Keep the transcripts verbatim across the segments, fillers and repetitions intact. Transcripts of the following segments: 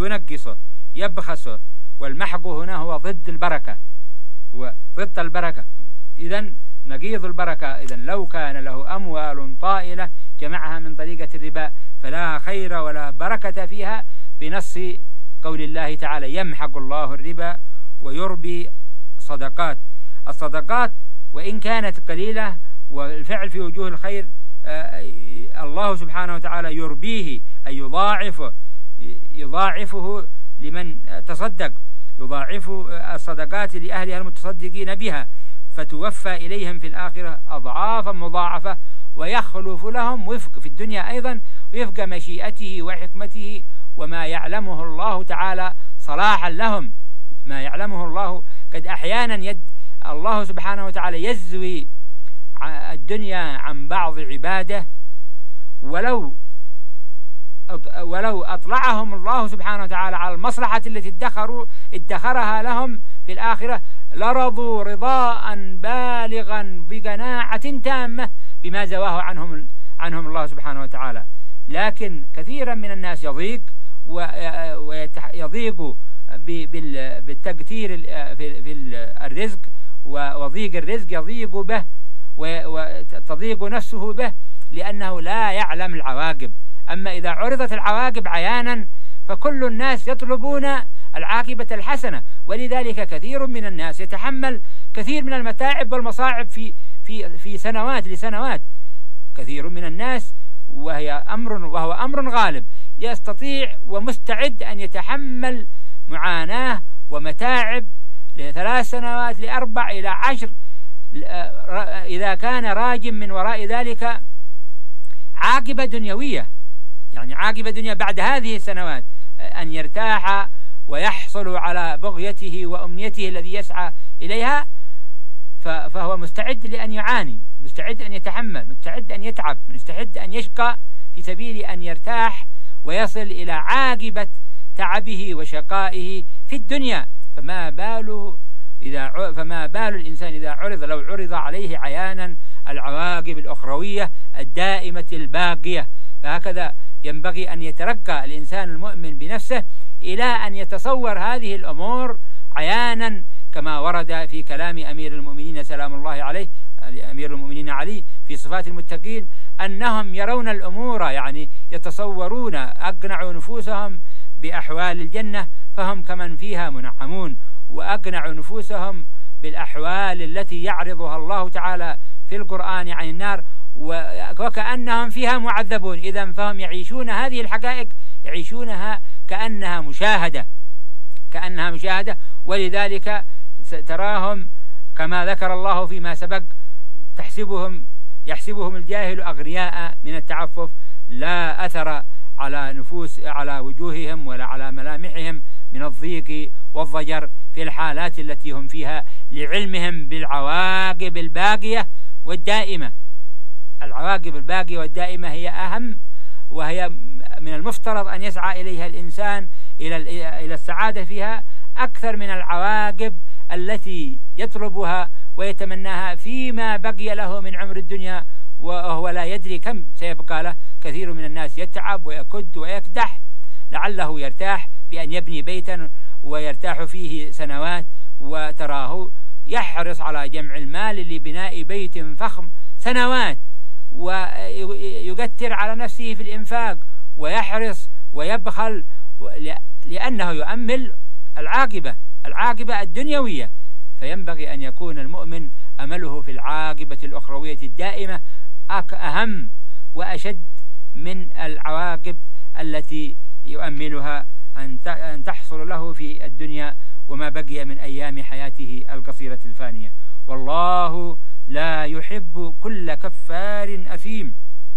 ينقصه يبخسه، والمحق هنا هو ضد البركة، هو ضد البركة، إذن نقيض البركة. إذن لو كان له أموال طائلة جمعها من طريقة الربا فلا خير ولا بركة فيها، بنص قول الله تعالى: يمحق الله الربا ويربي صدقات. الصدقات وإن كانت قليلة والفعل في وجوه الخير، الله سبحانه وتعالى يربيه أي يضاعفه يضاعفه لمن تصدق، يضاعف الصدقات لأهلها المتصدقين بها، فتوفى إليهم في الآخرة أضعافا مضاعفة، ويخلف لهم وفق في الدنيا أيضا وفق مشيئته وحكمته وما يعلمه الله تعالى صلاحا لهم، ما يعلمه الله. قد أحيانا يد الله سبحانه وتعالى يزوي الدنيا عن بعض عباده، ولو ولو أطلعهم الله سبحانه وتعالى على المصلحة التي ادخروا ادخرها لهم في الآخرة لرضوا رضاء بالغا بقناعة تامة بما زواه عنهم عنهم الله سبحانه وتعالى. لكن كثيرا من الناس يضيق ويضيق بالتكثير في الرزق، وضيق الرزق يضيق به وتضيق نفسه به لأنه لا يعلم العواقب. أما إذا عرضت العواقب عيانا فكل الناس يطلبون العاقبة الحسنة، ولذلك كثير من الناس يتحمل كثير من المتاعب والمصاعب في في في سنوات لسنوات. كثير من الناس وهي أمر وهو أمر غالب يستطيع ومستعد أن يتحمل معاناة ومتاعب لثلاث سنوات لأربع إلى عشر، إذا كان راج من وراء ذلك عاقبة دنيوية، يعني عاقبة دنيا بعد هذه السنوات، أن يرتاح ويحصل على بغيته وأمنيته الذي يسعى إليها، فهو مستعد لأن يعاني، مستعد أن يتحمل، مستعد أن يتعب، مستعد أن يشقى في سبيل أن يرتاح ويصل إلى عاقبة تعبه وشقائه في الدنيا. فما باله إذا فما بال الإنسان إذا عرض لو عرض عليه عيانا العواقب الأخروية الدائمة الباقية. فهكذا ينبغي أن يترقى الإنسان المؤمن بنفسه إلى أن يتصور هذه الأمور عيانا، كما ورد في كلام أمير المؤمنين سلام الله عليه، أمير المؤمنين علي، في صفات المتقين أنهم يرون الأمور، يعني يتصورون أقنعوا نفوسهم بأحوال الجنة فهم كمن فيها منعمون، وأقنعوا نفوسهم بالأحوال التي يعرضها الله تعالى في القرآن عن النار وكأنهم فيها معذبون. إذن فهم يعيشون هذه الحقائق يعيشونها كأنها مشاهدة كأنها مشاهدة ولذلك تراهم كما ذكر الله فيما سبق تحسبهم يحسبهم الجاهل أغنياء من التعفف، لا أثر على نفوس على وجوههم ولا على ملامحهم من الضيق والضجر في الحالات التي هم فيها، لعلمهم بالعواقب الباقية والدائمة. العواقب الباقية والدائمة هي أهم، وهي من المفترض أن يسعى إليها الإنسان إلى إلى السعادة فيها أكثر من العواقب التي يطلبها ويتمناها فيما بقي له من عمر الدنيا وهو لا يدري كم سيبقى له. كثير من الناس يتعب ويكد ويكدح لعله يرتاح بأن يبني بيتا ويرتاح فيه سنوات، وتراه يحرص على جمع المال لبناء بيت فخم سنوات، ويقتر على نفسه في الإنفاق ويحرص ويبخل لأنه يؤمل العاقبة العاقبة الدنيوية. فينبغي أن يكون المؤمن أمله في العاقبة الأخروية الدائمة أهم وأشد من العواقب التي يؤملها أن تحصل له في الدنيا وما بقي من أيام حياته القصيرة الفانية. والله لا يحب كل كفار أثيم.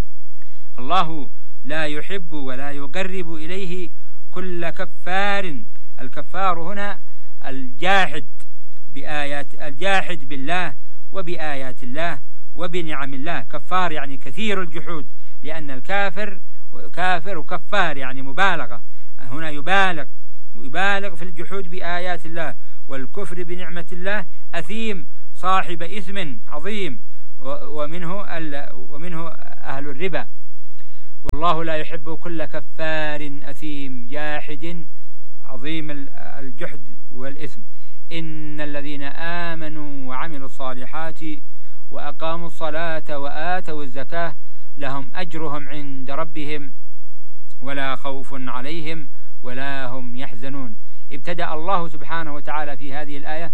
الله لا يحب ولا يقرب إليه كل كفار. الكفار هنا الجاحد بآيات الجاحد بالله وبآيات الله وبنعم الله. كفار يعني كثير الجحود، لأن الكافر كافر وكفار يعني مبالغة، هنا يبالغ يبالغ في الجحود بآيات الله والكفر بنعمة الله. أثيم صاحب إثم عظيم، ومنه ومنه أهل الربا. والله لا يحب كل كفار أثيم جاحد عظيم الجحد والإثم. إن الذين آمنوا وعملوا الصالحات وأقاموا الصلاة وآتوا الزكاة لهم أجرهم عند ربهم ولا خوف عليهم ولا هم يحزنون. ابتدأ الله سبحانه وتعالى في هذه الآية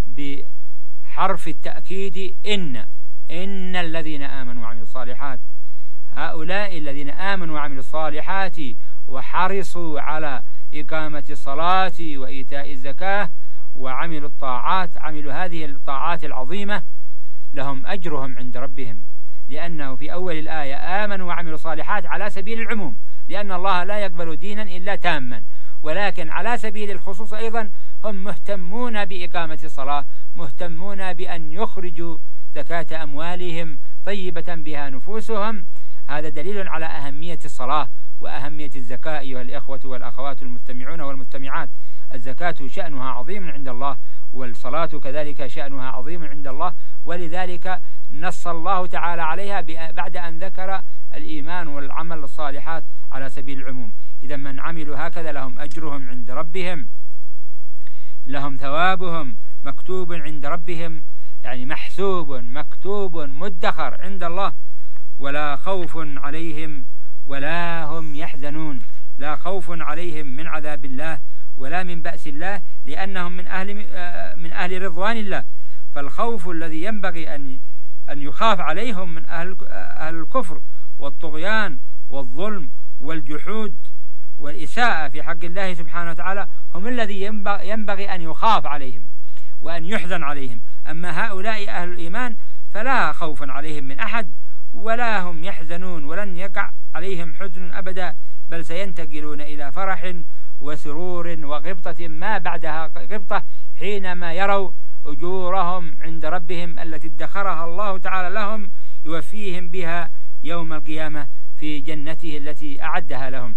بحرف التأكيد إن إن الذين آمنوا وعملوا الصالحات، هؤلاء الذين آمنوا وعملوا الصالحات وحرصوا على إقامة الصلاة وإيتاء الزكاة وعملوا الطاعات، عملوا هذه الطاعات العظيمة، لهم أجرهم عند ربهم. لأنه في أول الآية آمنوا وعملوا الصالحات على سبيل العموم، لأن الله لا يقبل دينا إلا تاما، ولكن على سبيل الخصوص أيضا هم مهتمون بإقامة الصلاة، مهتمون بأن يخرجوا زكاة أموالهم طيبة بها نفوسهم. هذا دليل على أهمية الصلاة وأهمية الزكاة أيها الإخوة والأخوات المستمعون والمستمعات. الزكاة شأنها عظيم عند الله، والصلاة كذلك شأنها عظيم عند الله، ولذلك نص الله تعالى عليها بعد أن ذكر الإيمان والعمل الصالحات على سبيل العموم. إذا من عملوا هكذا لهم أجرهم عند ربهم، لهم ثوابهم مكتوب عند ربهم، يعني محسوب مكتوب مدخر عند الله، ولا خوف عليهم ولا هم يحزنون. لا خوف عليهم من عذاب الله ولا من بأس الله، لأنهم من أهل من أهل رضوان الله. فالخوف الذي ينبغي أن أن يخاف عليهم من أهل أهل الكفر والطغيان والظلم والجحود والإساءة في حق الله سبحانه وتعالى هم الذي ينبغي أن يخاف عليهم وأن يحزن عليهم. أما هؤلاء أهل الإيمان فلا خوف عليهم من أحد ولا هم يحزنون، ولن يقع عليهم حزن أبدا، بل سينتقلون إلى فرح وسرور وغبطة ما بعدها غبطة حينما يروا أجورهم عند ربهم التي ادخرها الله تعالى لهم، يوفيهم بها يوم القيامة في جنته التي أعدها لهم.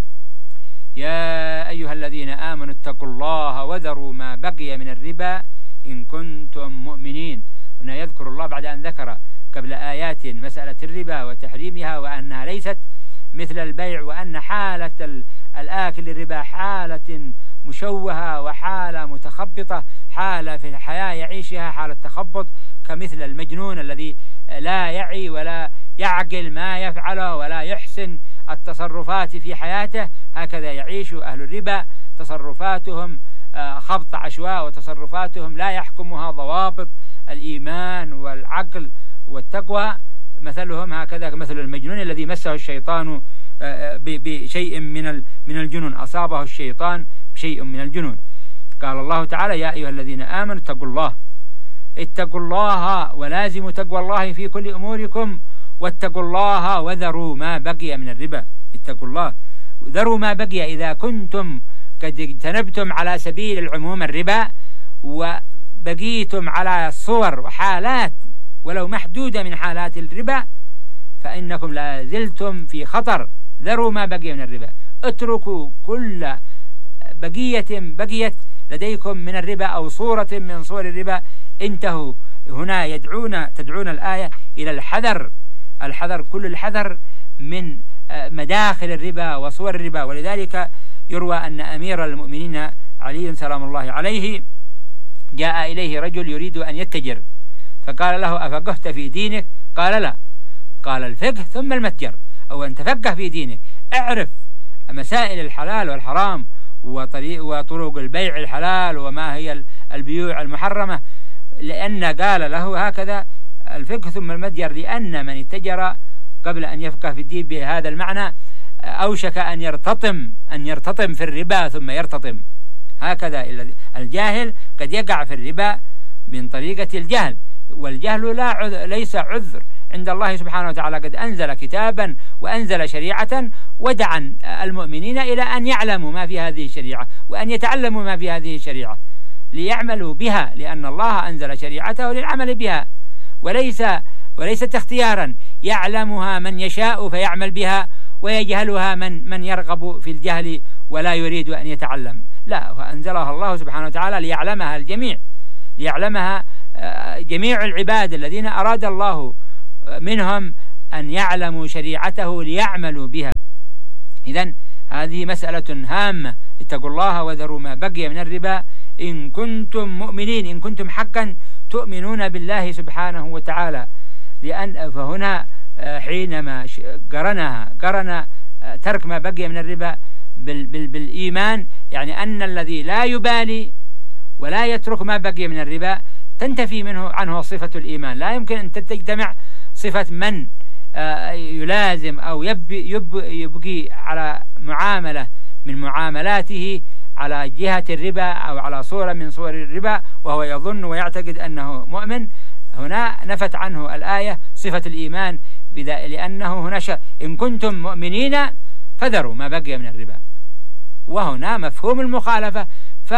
يا أيها الذين آمنوا اتقوا الله وذروا ما بقي من الربا إن كنتم مؤمنين. هنا يذكر الله بعد أن ذكر قبل آيات مسألة الربا وتحريمها وأنها ليست مثل البيع، وأن حالة الآكل الربا حالة مشوهة وحالة متخبطة، حالة في الحياة يعيشها حالة تخبط كمثل المجنون الذي لا يعي ولا يعقل ما يفعله ولا يحسن التصرفات في حياته، هكذا يعيش أهل الربا، تصرفاتهم خبط عشواء، وتصرفاتهم لا يحكمها ضوابط الإيمان والعقل والتقوى. مثلهم هكذا مثل المجنون الذي مسه الشيطان بشيء من من الجنون، أصابه الشيطان بشيء من الجنون. قال الله تعالى: يا أيها الذين آمنوا اتقوا الله اتقوا الله ولازموا تقوى الله في كل أموركم واتقوا الله وذروا ما بقي من الربا. اتقوا الله، ذروا ما بقي إذا كنتم قد اجتنبتم على سبيل العموم الربا وبقيتم على صور وحالات ولو محدودة من حالات الربا فإنكم لا زلتم في خطر. ذروا ما بقي من الربا، اتركوا كل بقية بقيت لديكم من الربا أو صورة من صور الربا، انتهوا. هنا يدعون تدعون الآية إلى الحذر، الحذر كل الحذر من مداخل الربا وصور الربا. ولذلك يروى أن أمير المؤمنين علي سلام الله عليه جاء إليه رجل يريد أن يتجر، فقال له: أفقهت في دينك؟ قال: لا. قال: الفقه ثم المتجر، أو أن تفقه في دينك، اعرف مسائل الحلال والحرام وطريق وطرق البيع الحلال وما هي البيوع المحرمة. لأن قال له هكذا الفقه ثم المتجر، لأن من اتجر قبل أن يفقه في الدين بهذا المعنى أوشك أن يرتطم أن يرتطم في الربا ثم يرتطم. هكذا الجاهل قد يقع في الربا من طريقة الجهل، والجهل لا عذر ليس عذر عند الله سبحانه وتعالى. قد أنزل كتابا وأنزل شريعة ودعا المؤمنين إلى أن يعلموا ما في هذه الشريعة وأن يتعلموا ما في هذه الشريعة ليعملوا بها، لأن الله أنزل شريعته للعمل بها، وليس وليست اختيارا يعلمها من يشاء فيعمل بها ويجهلها من من يرغب في الجهل ولا يريد أن يتعلم. لا، وأنزلها الله سبحانه وتعالى ليعلمها الجميع، ليعلمها جميع العباد الذين أراد الله منهم أن يعلموا شريعته ليعملوا بها. إذن هذه مسألة هامة اتقوا الله وذروا ما بقي من الربا إن كنتم مؤمنين، إن كنتم حقا تؤمنون بالله سبحانه وتعالى. لأن فهنا حينما قرنها قرن ترك ما بقي من الربا بال بال بالإيمان، يعني أن الذي لا يبالي ولا يترك ما بقي من الربا تنتفي منه عنه صفة الإيمان. لا يمكن أن تجتمع صفة من يلازم أو يبقي, يبقي على معاملة من معاملاته على جهة الربا أو على صورة من صور الربا وهو يظن ويعتقد أنه مؤمن. هنا نفت عنه الآية صفة الإيمان، لأنه هنا إن كنتم مؤمنين فذروا ما بقي من الربا، وهنا مفهوم المخالفة.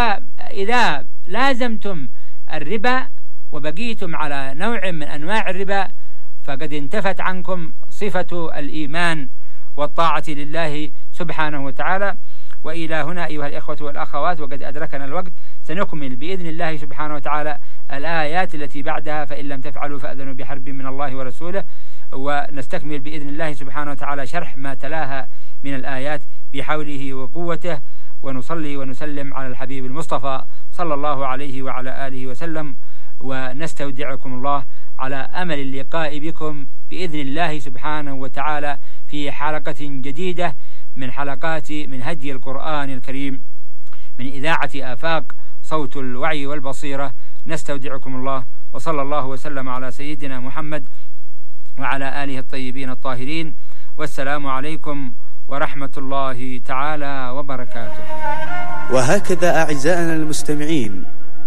فإذا لازمتم الربا وبقيتم على نوع من أنواع الربا فقد انتفت عنكم صفة الإيمان والطاعة لله سبحانه وتعالى. وإلى هنا أيها الإخوة والأخوات وقد أدركنا الوقت، سنكمل بإذن الله سبحانه وتعالى الآيات التي بعدها، فإن لم تفعلوا فأذنوا بحرب من الله ورسوله، ونستكمل بإذن الله سبحانه وتعالى شرح ما تلاها من الآيات بحوله وقوته، ونصلي ونسلم على الحبيب المصطفى صلى الله عليه وعلى آله وسلم، ونستودعكم الله على أمل اللقاء بكم بإذن الله سبحانه وتعالى في حلقة جديدة من حلقات من هدي القرآن الكريم من إذاعة آفاق صوت الوعي والبصيرة. نستودعكم الله، وصلى الله وسلم على سيدنا محمد وعلى آله الطيبين الطاهرين، والسلام عليكم ورحمة الله تعالى وبركاته. وهكذا أعزائنا المستمعين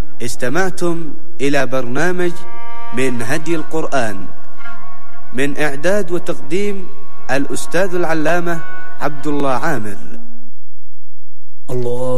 استمعتم إلى برنامج من هدي القرآن من إعداد وتقديم الأستاذ العلامة عبد الله عامر. الله